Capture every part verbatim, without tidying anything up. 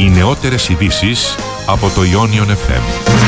Οι νεότερες ειδήσεις από το Ionion εφ εμ.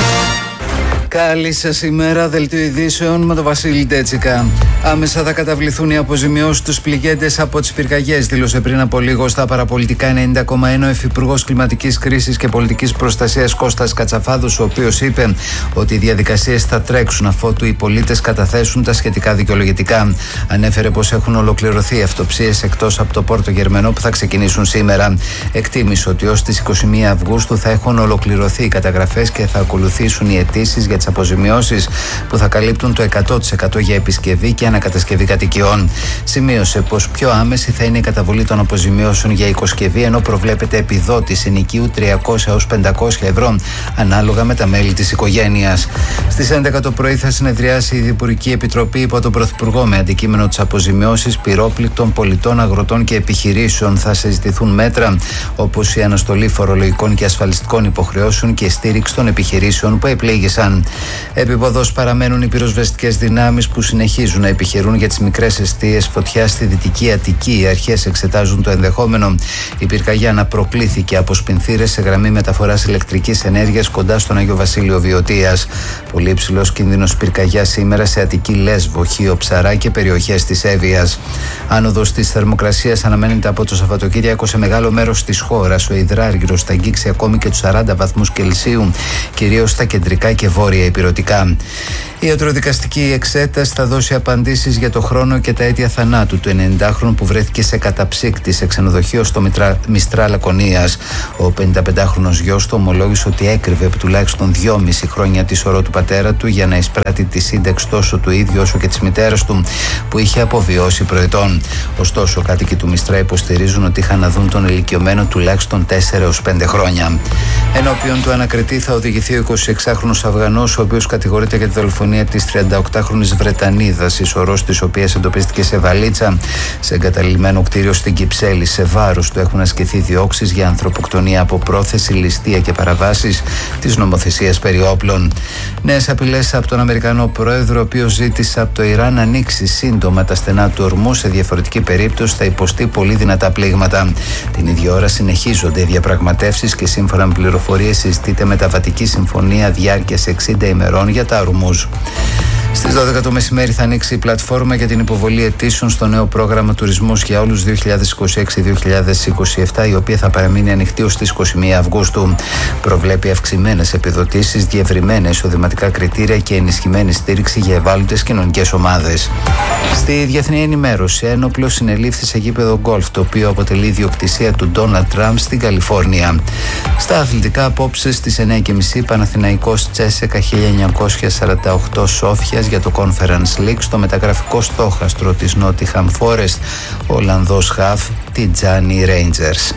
Καλή σας ημέρα, δελτίο ειδήσεων με τον Βασίλη Ντέτσικα. Άμεσα θα καταβληθούν οι αποζημιώσεις στους πληγέντες από τις πυρκαγιές, δήλωσε πριν από λίγο στα παραπολιτικά ενενήντα κόμμα ένα ο Υφυπουργός Κλιματικής Κρίσης και Πολιτικής Προστασίας Κώστας Κατσαφάδος, ο οποίος είπε ότι οι διαδικασίες θα τρέξουν αφότου οι πολίτες καταθέσουν τα σχετικά δικαιολογητικά. Ανέφερε πως έχουν ολοκληρωθεί αυτοψίες εκτός από το Πόρτο Γερμενό που θα ξεκινήσουν σήμερα. Εκτίμησε ότι ως τις είκοσι μία Αυγούστου θα έχουν ολοκληρωθεί οι καταγραφές και θα ακολουθήσουν οι αιτήσεις για τις αποζημιώσεις που θα καλύπτουν το εκατό τοις εκατό για επισκευή και ανακατασκευή κατοικιών. Σημείωσε πως πιο άμεση θα είναι η καταβολή των αποζημιώσεων για οικοσκευή, ενώ προβλέπεται επιδότηση νοικίου τριακόσια έως πεντακόσια ευρώ ανάλογα με τα μέλη της οικογένειας. Στις έντεκα το πρωί θα συνεδριάσει η Διπουργική Επιτροπή υπό τον Πρωθυπουργό με αντικείμενο τις αποζημιώσεις πυρόπληκτων πολιτών, αγροτών και επιχειρήσεων. Θα συζητηθούν μέτρα όπως η αναστολή φορολογικών και ασφαλιστικών υποχρεώσεων και η στήριξη των επιχειρήσεων που επλήγησαν. Επίποδος παραμένουν οι πυροσβεστικές δυνάμεις που συνεχίζουν να επιχειρούν για τις μικρές εστίες φωτιά στη Δυτική Αττική. Οι αρχές εξετάζουν το ενδεχόμενο η πυρκαγιά να προκλήθηκε από σπινθήρες σε γραμμή μεταφοράς ηλεκτρικής ενέργειας κοντά στον Άγιο Βασίλειο Βιωτίας. Πολύ υψηλός κίνδυνος πυρκαγιά σήμερα σε Αττική, Λέσβο, Χίο, Ψαρά και περιοχές της Εύβοιας. Άνοδος της θερμοκρασίας αναμένεται από το Σαββατοκύριακο σε μεγάλο μέρος της χώρας. Ο υδράργυρος θα αγγίξει ακόμη και τους σαράντα βαθμούς Κελσίου, κυρίως στα κεντρικά και βόρεια ηπειρωτικά. Η ιατροδικαστική εξέταση θα δώσει απαντήσεις για το χρόνο και τα αίτια θανάτου του ενενηντάχρονου που βρέθηκε σε καταψύκτη σε ξενοδοχείο στο Μιστρά Λακωνίας. Ο πενηνταπεντάχρονος γιος του ομολόγησε ότι έκρυβε επί τουλάχιστον δυόμιση χρόνια τη σωρό του πατέρα του για να εισπράττει τη σύνταξη τόσο του ίδιου όσο και της μητέρας του που είχε αποβιώσει προετών. Ωστόσο, κάτοικοι του Μιστρά υποστηρίζουν ότι είχαν να δουν τον ηλικιωμένο τουλάχιστον τέσσερα έως πέντε χρόνια. Ενώπιον του ανακριτή θα οδηγηθεί ο εικοσιεξάχρονος Αφγανός, ο οποίος κατηγορείται για τη δολοφονία της τριανταοκτάχρονης Βρετανίδας, η σωρός της οποίας εντοπίστηκε σε βαλίτσα σε εγκαταλειμμένο κτίριο στην Κυψέλη. Σε βάρος του έχουν ασκηθεί διώξεις για ανθρωποκτονία από πρόθεση, ληστεία και παραβάσεις της νομοθεσίας περί όπλων. Νέες απειλές από τον Αμερικανό Πρόεδρο, ο οποίος ζήτησε από το Ιράν να ανοίξει σύντομα τα στενά του ορμού. Σε διαφορετική περίπτωση θα υποστεί πολύ δυνατά πλήγματα. Την ίδια ώρα συνεχίζονται οι διαπραγματεύσεις και σύμφωνα με πληροφορίες συζητείται μεταβατική συμφωνία διάρκειας εξήντα ημερών για τα ορμούς. Στις δώδεκα το μεσημέρι θα ανοίξει η πλατφόρμα για την υποβολή αιτήσεων στο νέο πρόγραμμα Τουρισμός για όλους δύο χιλιάδες είκοσι έξι δύο χιλιάδες είκοσι επτά, η οποία θα παραμείνει ανοιχτή ως τις είκοσι μία Αυγούστου. Προβλέπει αυξημένες επιδοτήσεις, διευρυμένα εισοδηματικά κριτήρια και ενισχυμένη στήριξη για ευάλωτες κοινωνικές ομάδες. Στη διεθνή ενημέρωση, ένοπλος συνελήφθη σε γήπεδο γκολφ, το οποίο αποτελεί ιδιοκτησία του Ντόναλντ Τραμπ στην Καλιφόρνια. Στα αθλητικά, απόψε στις εννιά και μισή Παναθηναϊκός Τσέσεκα χίλια εννιακόσια σαράντα οκτώ Σόφιας για το Conference League στο μεταγραφικό στόχαστρο της Nottingham Forest, ο Ολλανδός χαφ Τιτζάνι Rangers.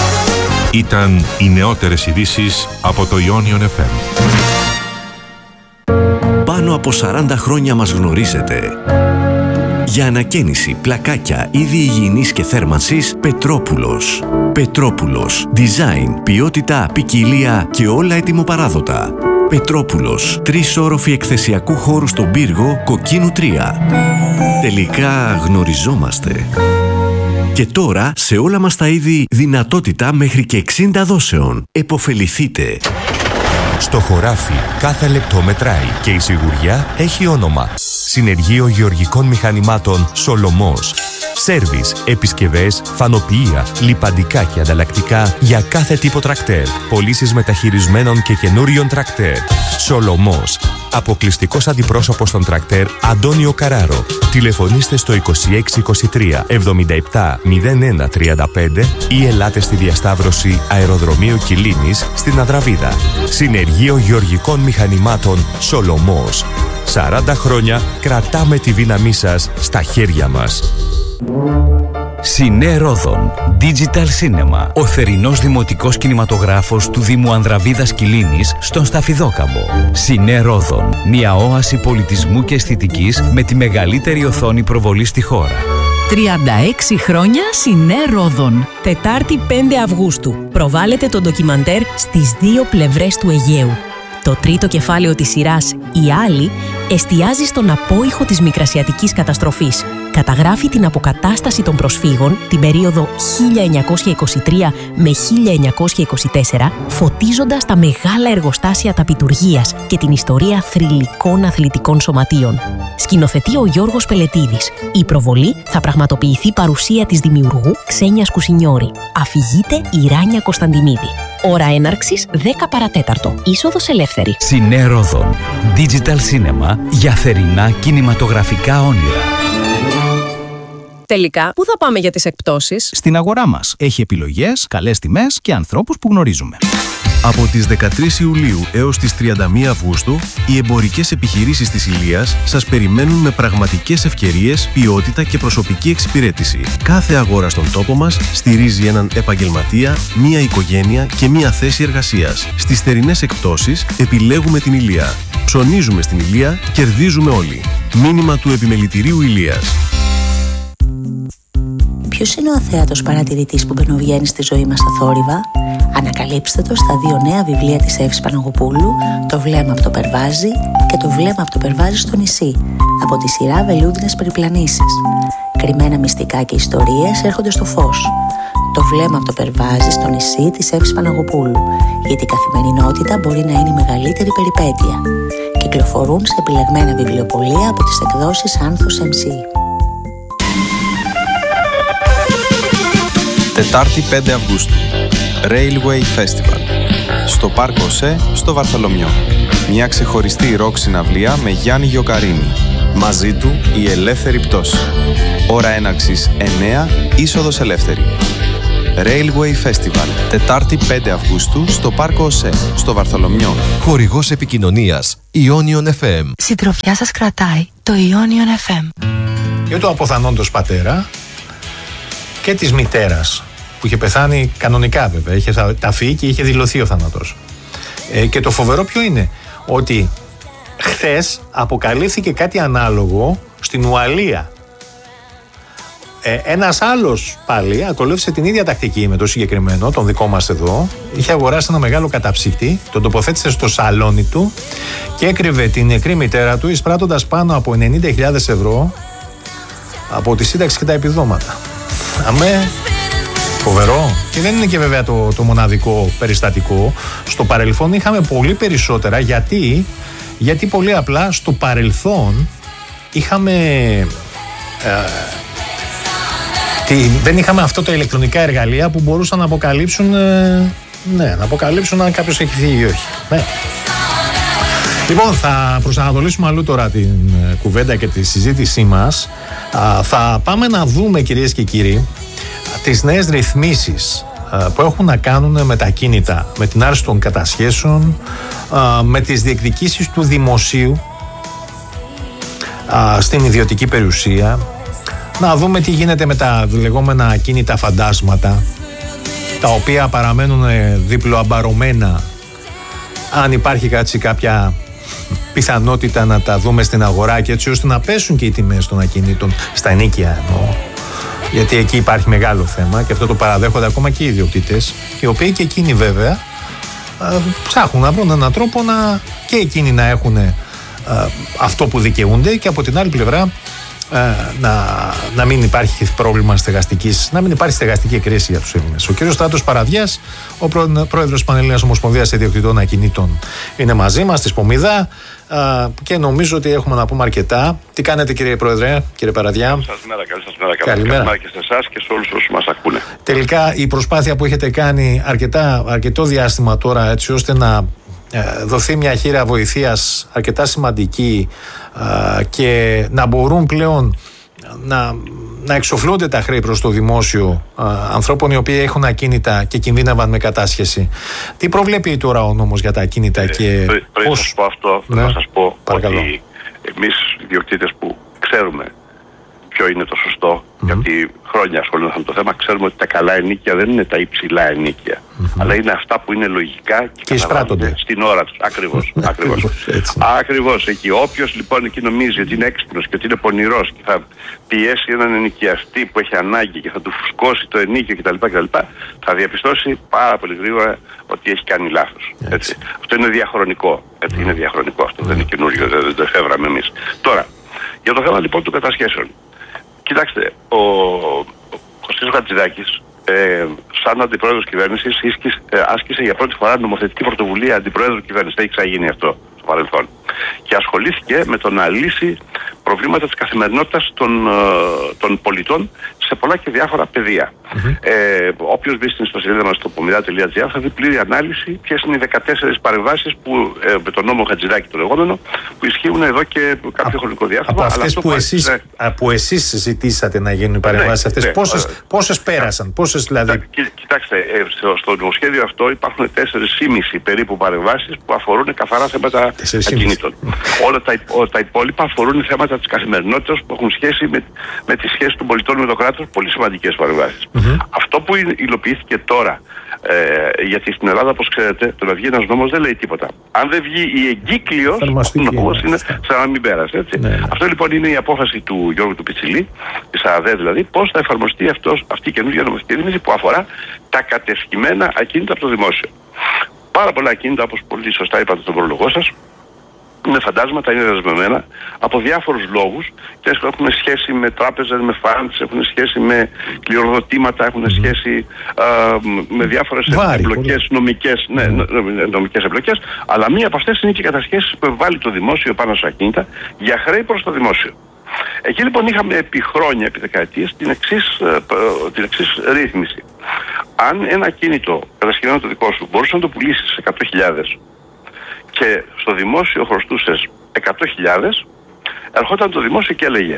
Ήταν οι νεότερες ειδήσεις από το Ionion εφ εμ. Πάνω από σαράντα χρόνια μας γνωρίζετε. Για ανακαίνιση, πλακάκια, είδη υγιεινής και θέρμανσης, Πετρόπουλος. Πετρόπουλος. Design, ποιότητα, ποικιλία και όλα ετοιμοπαράδοτα. Πετρόπουλος. Τρεις όροφοι εκθεσιακού χώρου στον πύργο, Κοκκίνου τρία. Τελικά γνωριζόμαστε. Και τώρα σε όλα μας τα είδη δυνατότητα μέχρι και εξήντα δόσεων. Εποφεληθείτε. Στο χωράφι κάθε λεπτό μετράει και η σιγουριά έχει όνομα. Συνεργείο Γεωργικών Μηχανημάτων Σολομός. Σέρβις, επισκευές, φανοποιεία, λιπαντικά και ανταλλακτικά για κάθε τύπο τρακτέρ. Πωλήσεις μεταχειρισμένων και καινούριων τρακτέρ. Σολομός. Αποκλειστικός αντιπρόσωπος των τρακτέρ Αντώνιο Καράρο. Τηλεφωνήστε στο είκοσι έξι είκοσι τρία εβδομήντα επτά μηδέν ένα τριάντα πέντε ή ελάτε στη διασταύρωση Αεροδρομίου Κιλίνης στην Αδραβίδα. Συνεργείο Γεωργικών Μηχανημάτων Σολομός. σαράντα χρόνια κρατάμε τη δύναμή σας στα χέρια μας. Σινέ Ρόδον Digital Cinema. Ο θερινός δημοτικός κινηματογράφος του Δήμου Ανδραβίδας Κιλίνης στον Σταφιδόκαμπο. Σινέ Ρόδον. Μια όαση πολιτισμού και αισθητικής με τη μεγαλύτερη οθόνη προβολή στη χώρα. τριάντα έξι χρόνια Σινέ Ρόδον. Τετάρτη πέντε Αυγούστου. Προβάλλεται το ντοκιμαντέρ στις δύο πλευρές του Αιγαίου. Το τρίτο κεφάλαιο της σειράς «Οι Άλλοι» εστιάζει στον απόϊχο της Μικρασιατικής καταστροφής. Καταγράφει την αποκατάσταση των προσφύγων την περίοδο χίλια εννιακόσια είκοσι τρία με χίλια εννιακόσια είκοσι τέσσερα, φωτίζοντας τα μεγάλα εργοστάσια ταπιτουργίας και την ιστορία θρυλικών αθλητικών σωματείων. Σκηνοθετεί ο Γιώργος Πελετίδης. Η προβολή θα πραγματοποιηθεί παρουσία της δημιουργού Ξένιας Κουσινιώρη. Αφηγείται η Ράνια Κωνσταντινίδη. Ώρα έναρξης δέκα παρατέταρτο. Είσοδος ελεύθερη. Σινέ Ρόδον. Digital Cinema για θερινά κινηματογραφικά όνειρα. Τελικά, πού θα πάμε για τις εκπτώσεις? Στην αγορά μας. Έχει επιλογές, καλές τιμές και ανθρώπους που γνωρίζουμε. Από τις δεκατρείς Ιουλίου έως τις τριάντα μία Αυγούστου, οι εμπορικές επιχειρήσεις της Ηλίας σας περιμένουν με πραγματικές ευκαιρίες, ποιότητα και προσωπική εξυπηρέτηση. Κάθε αγορά στον τόπο μας στηρίζει έναν επαγγελματία, μία οικογένεια και μία θέση εργασίας. Στις θερινές εκπτώσεις επιλέγουμε την Ηλία. Ψωνίζουμε στην Ηλία, κερδίζουμε όλοι. Μήνυμα του Επιμελητηρίου Ηλίας. Ποιος είναι ο αθέατος παρατηρητής που μπαινοβγαίνει στη ζωή μας στα θόρυβα? Ανακαλύψτε το στα δύο νέα βιβλία της Εύης Παναγοπούλου, «Το βλέμμα από το Περβάζι» και «Το βλέμμα από το Περβάζι στο νησί», από τη σειρά Βελούδινες Περιπλανήσεις. Κρυμμένα μυστικά και ιστορίες έρχονται στο φως. «Το βλέμμα από το Περβάζι στο νησί» της Εύης Παναγοπούλου, γιατί η καθημερινότητα μπορεί να είναι η μεγαλύτερη περιπέτεια. Κυκλοφορούν σε επιλεγμένα βιβλιοπωλεία από τις εκδόσεις Άνθος εμ σι. Τετάρτη πέντε Αυγούστου, Railway Festival, στο Πάρκο ΟΣΕ, στο Βαρθολομιό. Μια ξεχωριστή ροκ συναυλία με Γιάννη Γιοκαρίνη. Μαζί του η ελεύθερη πτώση. Ώρα έναρξης εννέα, είσοδος ελεύθερη. Railway Festival, Τετάρτη πέντε Αυγούστου, στο Πάρκο ΟΣΕ, στο Βαρθολομιό. Χορηγός επικοινωνίας Ionion εφ εμ. Συντροφιά σας κρατάει το Ionion εφ εμ. Και του αποθανόντος πατέρα και της μητέρας, που είχε πεθάνει κανονικά βέβαια, είχε ταφεί και είχε δηλωθεί ο θάνατος. Ε, και το φοβερό ποιο είναι? Ότι χθες αποκαλύφθηκε κάτι ανάλογο στην Ουαλία. Ε, ένας άλλος πάλι ακολούθησε την ίδια τακτική με το συγκεκριμένο, τον δικό μας εδώ. Είχε αγοράσει ένα μεγάλο καταψύκτη, τον τοποθέτησε στο σαλόνι του και έκρυβε την νεκρή μητέρα του, εισπράττοντας πάνω από ενενήντα χιλιάδες ευρώ από τη σύνταξη και τα επιδόματα. Αμέ, φοβερό. Και δεν είναι και βέβαια το, το μοναδικό περιστατικό. Στο παρελθόν είχαμε πολύ περισσότερα. Γιατί, γιατί πολύ απλά στο παρελθόν είχαμε ε, τι, δεν είχαμε αυτό τα ηλεκτρονικά εργαλεία που μπορούσαν να αποκαλύψουν ε, ναι, να αποκαλύψουν αν κάποιος έχει φύγει ή όχι. Ναι. Λοιπόν, θα προσανατολίσουμε αλλού τώρα την κουβέντα και τη συζήτησή μας. Θα πάμε να δούμε, κυρίες και κύριοι, τις νέες ρυθμίσεις που έχουν να κάνουν με τα κίνητα, με την άρση των κατασχέσεων, με τις διεκδικήσεις του δημοσίου στην ιδιωτική περιουσία. Να δούμε τι γίνεται με τα λεγόμενα ακίνητα φαντάσματα, τα οποία παραμένουν διπλοαμπαρωμένα, αν υπάρχει κάτι, κάποια πιθανότητα να τα δούμε στην αγορά, και έτσι ώστε να πέσουν και οι τιμές των ακινήτων στα ενίκια εννοώ. Γιατί εκεί υπάρχει μεγάλο θέμα και αυτό το παραδέχονται ακόμα και οι ιδιοκτήτες, οι οποίοι και εκείνοι βέβαια ψάχνουν να βρουν έναν τρόπο να, και εκείνοι να έχουν αυτό που δικαιούνται, και από την άλλη πλευρά να, να μην υπάρχει πρόβλημα στεγαστικής, να μην υπάρχει στεγαστική κρίση για τους Έλληνες. Ο κύριος Στράτος Παραδιάς, ο πρόεδρος της Πανελλήνιας Ομοσπονδίας Ιδιοκτητών Ακινήτων, είναι μαζί μας στη Σπομίδα και νομίζω ότι έχουμε να πούμε αρκετά. Τι κάνετε, κύριε Πρόεδρε, κύριε Παραδιά? Καλή σας μέρα, καλή σας μέρα. Καλημέρα και σε εσάς και σε όλους όσους μας ακούνε. Τελικά η προσπάθεια που έχετε κάνει αρκετά, αρκετό διάστημα τώρα, έτσι ώστε να δοθεί μια χείρα βοηθείας αρκετά σημαντική και να μπορούν πλέον να, να εξοφλούνται τα χρέη προς το δημόσιο ανθρώπων οι οποίοι έχουν ακίνητα και κινδύναβαν με κατάσχεση. Τι προβλέπει τώρα ο νόμος για τα ακίνητα? Ε, και πριν πώς... να σας πω αυτό, ναι, να σας πω παρακαλώ. ότι εμείς οι ιδιοκτήτες που ξέρουμε ποιο είναι το σωστό, mm-hmm. γιατί χρόνια ασχολούμαστε με το θέμα. Ξέρουμε ότι τα καλά ενοίκια δεν είναι τα υψηλά ενοίκια, mm-hmm. αλλά είναι αυτά που είναι λογικά και, και εισπράττονται στην ώρα τους. Ακριβώς. Ακριβώς. Ακριβώς εκεί. Όποιος λοιπόν εκεί νομίζει ότι είναι έξυπνος και ότι είναι πονηρός και θα πιέσει έναν ενοικιαστή που έχει ανάγκη και θα του φουσκώσει το ενοίκιο κτλ. κτλ θα διαπιστώσει πάρα πολύ γρήγορα ότι έχει κάνει λάθος. Έτσι. Αυτό είναι διαχρονικό. Έτσι, mm. Είναι διαχρονικό αυτό. Mm. Δεν είναι καινούργιο, δεν, δεν το εφεύραμε εμείς. Τώρα, για το θέμα λοιπόν των κατασχέσεων. Κοιτάξτε, ο, ο Κωστής Χατζηδάκης, ε, σαν αντιπρόεδρος κυβέρνησης, ε, άσκησε για πρώτη φορά νομοθετική πρωτοβουλία αντιπρόεδρου κυβέρνησης. Έχει ξαγίνει αυτό στο παρελθόν. Και ασχολήθηκε με το να λύσει προβλήματα της καθημερινότητας των, ε, των πολιτών σε πολλά και διάφορα πεδία. Mm-hmm. Ε, όποιος μπει στην ιστοσελίδα μας στο πομιδά τελεία τζι άρ θα δει πλήρη ανάλυση ποιες είναι οι δεκατέσσερις παρεμβάσεις που ε, με τον νόμο Χατζηδάκη το λεγόμενο που ισχύουν εδώ και κάποιο Α, χρονικό διάστημα. Από αυτές που, που, εσείς, ναι. που εσείς ζητήσατε να γίνουν οι παρεμβάσεις, ναι, αυτές, ναι, πόσες, ναι. πόσες πέρασαν, πόσες δηλαδή. Κοι, κοιτάξτε, ε, στο, στο νομοσχέδιο αυτό υπάρχουν τέσσερις και μισή περίπου παρεμβάσεις που αφορούν καθαρά θέματα ακινήτων. Όλα τα, ό, τα υπόλοιπα αφορούν θέματα της καθημερινότητας που έχουν σχέση με, με τις σχέσεις των πολιτών με το κράτος, πολύ σημαντικές παρεμβάσεις. Mm-hmm. Αυτό που υλοποιήθηκε τώρα, ε, γιατί στην Ελλάδα, όπως ξέρετε, το να βγει ένας νόμος δεν λέει τίποτα. Αν δεν βγει η εγκύκλειος, ο νόμος είναι σαν να μην πέρασε. Έτσι. Ναι. Αυτό λοιπόν είναι η απόφαση του Γιώργου του Πιτσιλή, της ΑΔΕ δηλαδή, πώς θα εφαρμοστεί αυτός, αυτή η καινούργια νομοθετική ρύθμιση που αφορά τα κατεσκημένα ακίνητα από το δημόσιο. Πάρα πολλά ακίνητα, όπως πολύ σωστά είπατε στον προλογό σας, με φαντάσματα, είναι δεσμευμένα από διάφορους λόγους και έχουν σχέση με τράπεζες, με φαντς, έχουν σχέση με κληροδοτήματα, έχουν mm-hmm. σχέση α, με διάφορες εμπλοκές, νομικές, ναι, mm-hmm. νομικές εμπλοκές, αλλά μία από αυτές είναι και οι κατασχέσεις που επιβάλλει το δημόσιο πάνω στα ακίνητα για χρέη προς το δημόσιο. Εκεί λοιπόν είχαμε επί χρόνια, επί δεκαετίες, την εξής, την εξής ρύθμιση. Αν ένα ακίνητο κατασκευμένο το δικό σου μπορούσε να το πουλήσεις σε εκατό χιλιάδες και στο δημόσιο χρωστούσες εκατό χιλιάδες, ερχόταν το δημόσιο και έλεγε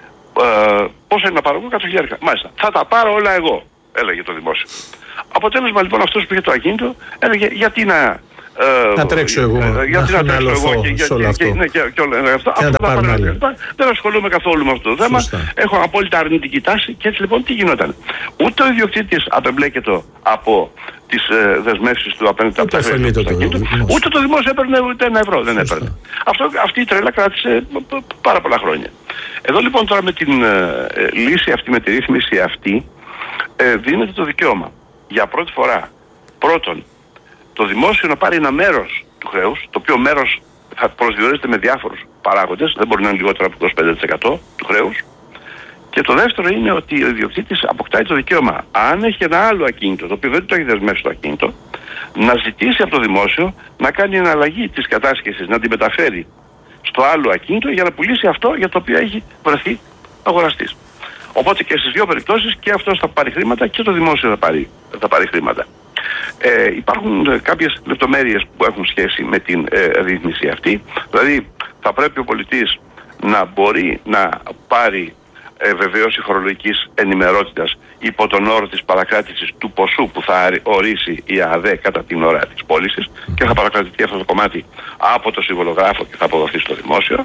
ε, πόσα είναι να πάρω εγώ, εκατό χιλιάδες. Μάλιστα, θα τα πάρω όλα εγώ, έλεγε το δημόσιο. Αποτέλεσμα λοιπόν αυτός που είχε το ακίνητο έλεγε γιατί να... Ε, να τρέξω εγώ, ε, γιατί να, να τρέξω εγώ και, σε όλο αυτό. Και, ναι, και, και όλα αυτά. Και αυτό να τα δεν ασχολούμαι καθόλου με αυτό το θέμα. Σωστά. Έχω απόλυτα αρνητική τάση και έτσι λοιπόν τι γινόταν. Ούτε ο ιδιοκτήτης απεμπλέκεται από τις ε, δεσμεύσεις του απέναντι από τα χρέη του ακίνητου, ούτε το δημόσιο έπαιρνε ούτε ένα ευρώ, δεν έπαιρνε. Αυτό, αυτή η τρέλα κράτησε πάρα πολλά χρόνια. Εδώ λοιπόν τώρα με την ε, λύση αυτή, με τη ρύθμιση αυτή, ε, δίνεται το δικαίωμα για πρώτη φορά πρώτον το δημόσιο να πάρει ένα μέρος του χρέους, το οποίο μέρος θα προσδιορίζεται με διάφορους παράγοντες, δεν μπορεί να είναι λιγότερο από είκοσι πέντε τοις εκατό του χρέους. Και το δεύτερο είναι ότι ο ιδιοκτήτης αποκτάει το δικαίωμα, αν έχει ένα άλλο ακίνητο, το οποίο δεν το έχει δεσμεύσει το ακίνητο, να ζητήσει από το δημόσιο να κάνει εναλλαγή της κατάσχεσης, να την μεταφέρει στο άλλο ακίνητο για να πουλήσει αυτό για το οποίο έχει βρεθεί αγοραστής. Οπότε και στις δύο περιπτώσεις και αυτός θα πάρει χρήματα και το δημόσιο θα πάρει, θα πάρει χρήματα. Ε, υπάρχουν κάποιες λεπτομέρειες που έχουν σχέση με την ε, ρύθμιση αυτή. Δηλαδή θα πρέπει ο πολιτής να μπορεί να πάρει ε, βεβαίωση φορολογικής ενημερότητας υπό τον όρο της παρακράτησης του ποσού που θα ορίσει η ΑΔΕ κατά την ώρα της πώλησης και θα παρακρατηθεί αυτό το κομμάτι από το συμβολογράφο και θα αποδοθεί στο δημόσιο.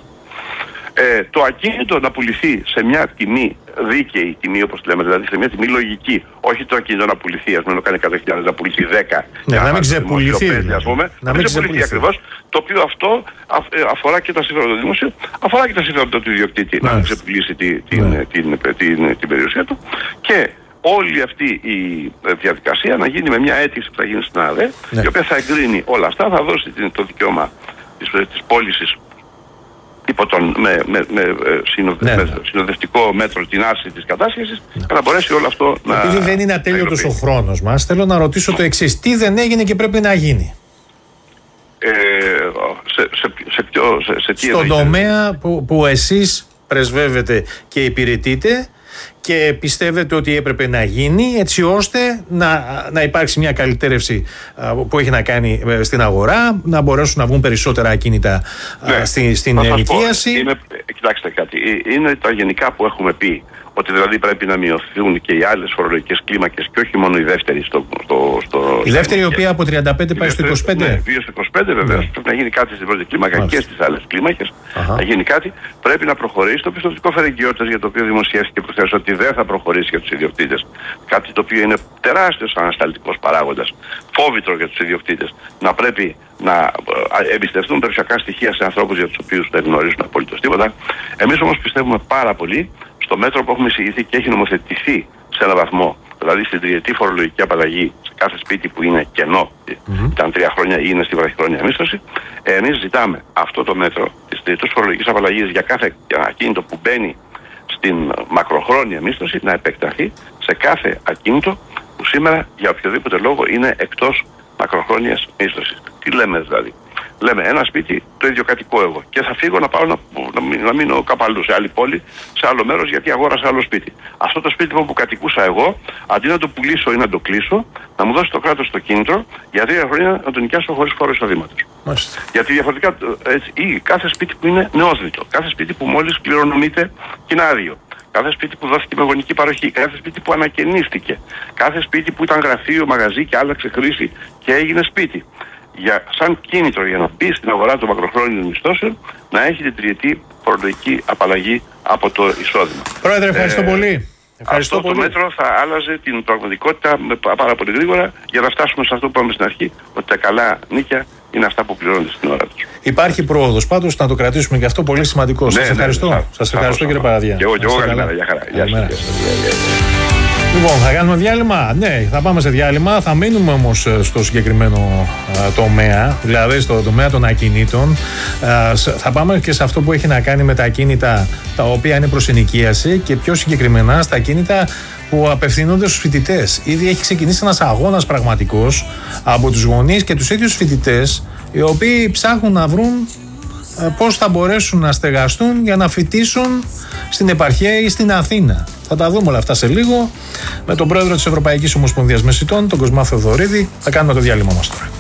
Ε, το ακίνητο να πουληθεί σε μια τιμή δίκαιη τιμή, όπως λέμε, δηλαδή σε μια τιμή λογική. Όχι το ακίνητο να πουληθεί, ας πούμε, να κάνει εκατό χιλιάδες, να πουληθεί δέκα. Ναι, να μην ξεπουληθεί. Ας πούμε, να μην ξεπουληθεί ακριβώς. Το οποίο αυτό αφορά και τα συμφέροντα του δημοσίου, αφορά και τα συμφέροντα του ιδιοκτήτη να μην ξεπουλήσει την, την, την, την, την, την περιουσία του. Και όλη αυτή η διαδικασία να γίνει με μια αίτηση που θα γίνει στην ΑΔΕ, ναι, η οποία θα εγκρίνει όλα αυτά, θα δώσει το δικαίωμα της, της πώλησης υπό τον, με, με, με, συνοδε, ναι, με συνοδευτικό μέτρο την άρση της κατάσχεσης, ναι, για να μπορέσει όλο αυτό να... Επειδή δεν είναι ατέλειωτος ο χρόνος μας, θέλω να ρωτήσω το εξής. Τι δεν έγινε και πρέπει να γίνει? Ε, σε, σε, σε, ποιο, σε, σε τι Στον τομέα που, που εσείς πρεσβεύετε και υπηρετείτε και πιστεύετε ότι έπρεπε να γίνει έτσι ώστε να, να υπάρξει μια καλυτέρευση που έχει να κάνει στην αγορά, να μπορέσουν να βγουν περισσότερα ακίνητα, ναι, στην, στην ενοικίαση. Είναι, κοιτάξτε κάτι, είναι τα γενικά που έχουμε πει ότι δηλαδή πρέπει να μειωθούν και οι άλλες φορολογικές κλίμακες και όχι μόνο η δεύτερη στο... στο, στο η δεύτερη η οποία από τριάντα πέντε πάει στο είκοσι πέντε. Ναι, δύο στο είκοσι πέντε βεβαίως. Ναι. Πρέπει να γίνει κάτι στην πρώτη κλίμακα Μάλιστα. και στις άλλες κλίμακες. Αχα. Να γίνει κάτι. Πρέπει να προχωρήσει το πιστωτικό φερεγγιότητας, για το οποίο δημοσιεύτηκε προχθές ότι δεν θα προχωρήσει για τους ιδιοκτήτες. Κάτι το οποίο είναι τεράστιος ανασταλτικός παράγοντας. Φόβητρο για τους ιδιοκτήτες. Να πρέπει να εμπιστευτούν περιουσιακά στοιχεία σε ανθρώπους για τους οποίους δεν γνωρίζουν απολύτως τίποτα. Εμείς όμως πιστεύουμε πάρα πολύ στο μέτρο που έχουμε εισηγηθεί και έχει νομοθετηθεί σε έναν βαθμό, δηλαδή στην τριετή φορολογική απαλλαγή σε κάθε σπίτι που είναι κενό, mm-hmm. ήταν τρία χρόνια ή είναι στη βραχυχρόνια μίσθωση. Εμείς ζητάμε αυτό το μέτρο της τριετούς φορολογικής απαλλαγής για κάθε ακίνητο που μπαίνει στην μακροχρόνια μίσθωση να επεκταθεί σε κάθε ακίνητο που σήμερα για οποιοδήποτε λόγο είναι εκτός μακροχρόνιας μίσθωσης. Τι λέμε δηλαδή? Λέμε ένα σπίτι το ιδιοκατοικώ εγώ και θα φύγω να πάω να, να, να μείνω κάπου αλλού, σε άλλη πόλη, σε άλλο μέρος, γιατί αγόρασα άλλο σπίτι. Αυτό το σπίτι που κατοικούσα εγώ, αντί να το πουλήσω ή να το κλείσω, να μου δώσει το κράτος το κίνητρο για τρία χρόνια να το νοικιάσω χωρίς φόρο εισοδήματος. Γιατί διαφορετικά, έτσι, ή κάθε σπίτι που είναι νεόσδυτο, κάθε σπίτι που μόλις κληρονομείται και είναι άδειο, κάθε σπίτι που δόθηκε με γονική παροχή, κάθε σπίτι που ανακαινίστηκε, κάθε σπίτι που ήταν γραφείο, μαγαζί και άλλαξε χρήση και έγινε σπίτι. Για, σαν κίνητρο για να μπει στην αγορά των μακροχρόνιων μισθώσεων, να έχει την τριετή φορολογική απαλλαγή από το εισόδημα. Πρόεδρε, ευχαριστώ ε, πολύ. Ευχαριστώ αυτό πολύ. Το μέτρο θα άλλαζε την πραγματικότητα με πάρα πολύ γρήγορα για να φτάσουμε σε αυτό που είπαμε στην αρχή, ότι τα καλά νίκια είναι αυτά που πληρώνονται στην ώρα τους. Υπάρχει πρόοδος πάντως, να το κρατήσουμε και αυτό πολύ σημαντικό. Ναι, σας ευχαριστώ. Ναι, ναι, σας θα, ευχαριστώ θα, κύριε Παραδιά. Και εγώ, και εγώ καλημέρα. Γεια χαρά. Γεια σας. Λοιπόν, θα κάνουμε διάλειμμα. Ναι, θα πάμε σε διάλειμμα. Θα μείνουμε όμως στο συγκεκριμένο α, τομέα, δηλαδή στο τομέα των ακινήτων. Α, θα πάμε και σε αυτό που έχει να κάνει με τα ακίνητα τα οποία είναι προς ενοικίαση και πιο συγκεκριμένα στα ακίνητα που απευθύνονται στους φοιτητές. Ήδη έχει ξεκινήσει ένας αγώνας πραγματικός από τους γονείς και τους ίδιους φοιτητές, οι οποίοι ψάχνουν να βρουν πώς θα μπορέσουν να στεγαστούν για να φοιτήσουν στην επαρχία ή στην Αθήνα. Θα τα δούμε όλα αυτά σε λίγο με τον πρόεδρο της Ευρωπαϊκής Ομοσπονδίας Μεσιτών, τον Κοσμά Θεοδωρίδη. Θα κάνουμε το διάλειμμα μας τώρα.